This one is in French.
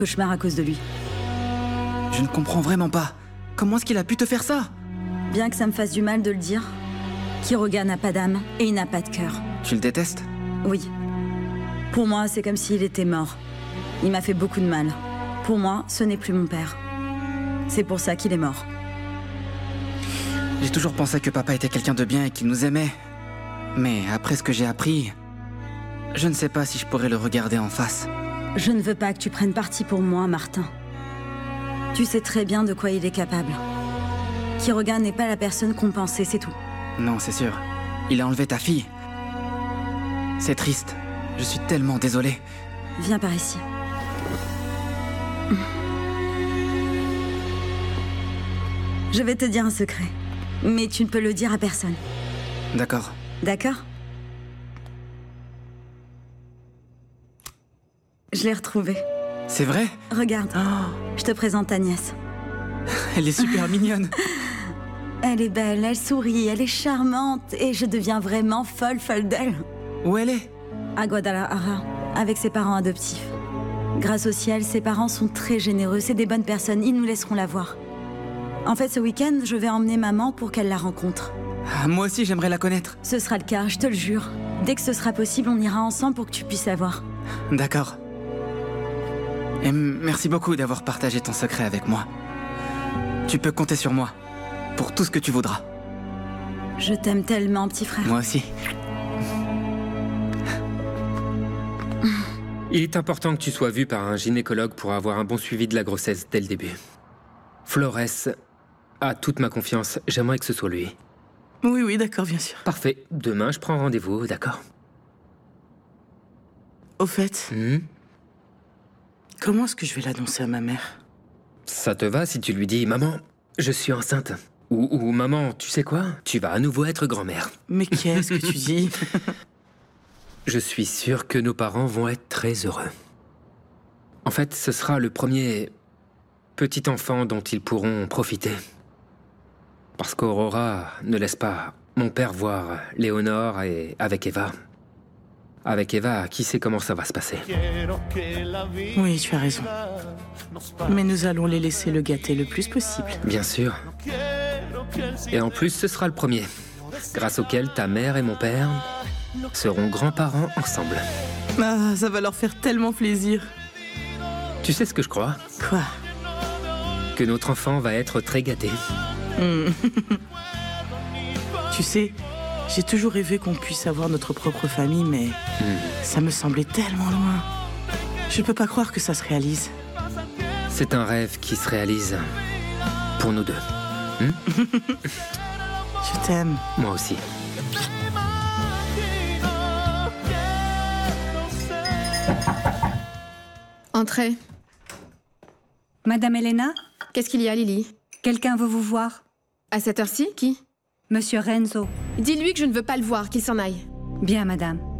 cauchemar à cause de lui. Je ne comprends vraiment pas. Comment est-ce qu'il a pu te faire ça? Bien que ça me fasse du mal de le dire, Quiroga n'a pas d'âme et il n'a pas de cœur. Tu le détestes? Oui. Pour moi, c'est comme s'il était mort. Il m'a fait beaucoup de mal. Pour moi, ce n'est plus mon père. C'est pour ça qu'il est mort. J'ai toujours pensé que papa était quelqu'un de bien et qu'il nous aimait. Mais après ce que j'ai appris, je ne sais pas si je pourrais le regarder en face. Je ne veux pas que tu prennes parti pour moi, Martin. Tu sais très bien de quoi il est capable. Quiroga n'est pas la personne qu'on pensait, c'est tout. Non, c'est sûr. Il a enlevé ta fille. C'est triste. Je suis tellement désolé. Viens par ici. Je vais te dire un secret. Mais tu ne peux le dire à personne. D'accord. D'accord? Je l'ai retrouvée. C'est vrai? Regarde, je te présente ta nièce. Elle est super mignonne. Elle est belle, elle sourit, elle est charmante et je deviens vraiment folle d'elle. Où elle est? À Guadalajara, avec ses parents adoptifs. Grâce au ciel, ses parents sont très généreux, c'est des bonnes personnes, ils nous laisseront la voir. En fait, ce week-end, je vais emmener maman pour qu'elle la rencontre. Ah, moi aussi, j'aimerais la connaître. Ce sera le cas, je te le jure. Dès que ce sera possible, on ira ensemble pour que tu puisses la voir. D'accord. Et merci beaucoup d'avoir partagé ton secret avec moi. Tu peux compter sur moi. Pour tout ce que tu voudras. Je t'aime tellement, petit frère. Moi aussi. Il est important que tu sois vu par un gynécologue pour avoir un bon suivi de la grossesse dès le début. Flores a toute ma confiance. J'aimerais que ce soit lui. Oui, d'accord, bien sûr. Parfait. Demain, je prends rendez-vous, d'accord? Au fait, comment est-ce que je vais l'annoncer à ma mère? Ça te va si tu lui dis « Maman, je suis enceinte » ou « Maman, tu sais quoi? Tu vas à nouveau être grand-mère. » Mais qu'est-ce que tu dis? Je suis sûr que nos parents vont être très heureux. En fait, ce sera le premier petit enfant dont ils pourront profiter. Parce qu'Aurora ne laisse pas mon père voir Léonore et avec Eva. Avec Eva, qui sait comment ça va se passer? Oui, tu as raison. Mais nous allons les laisser le gâter le plus possible. Bien sûr. Et en plus, ce sera le premier, grâce auquel ta mère et mon père seront grands-parents ensemble. Ah, ça va leur faire tellement plaisir. Tu sais ce que je crois? Quoi? Que notre enfant va être très gâté. Tu sais, j'ai toujours rêvé qu'on puisse avoir notre propre famille, mais ça me semblait tellement loin. Je ne peux pas croire que ça se réalise. C'est un rêve qui se réalise pour nous deux. Je t'aime. Moi aussi. Entrez. Madame Elena, Qu'est-ce qu'il y a, Lily? quelqu'un veut vous voir. À cette heure-ci, qui? Monsieur Renzo. Dis-lui que je ne veux pas le voir, qu'il s'en aille. Bien, madame.